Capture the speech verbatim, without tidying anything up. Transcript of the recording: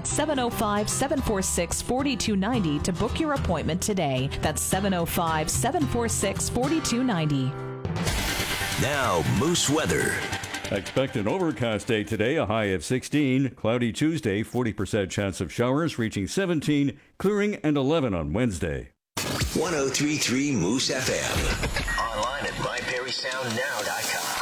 at seven oh five, seven four six, four two nine oh to book your appointment today. That's seven oh five, seven four six, four two nine oh. Now, Moose weather. Expect an overcast day today, a high of sixteen. Cloudy Tuesday, forty percent chance of showers, reaching seventeen. Clearing and eleven on Wednesday. one oh three point three Moose F M. Online at my perry sound now dot com.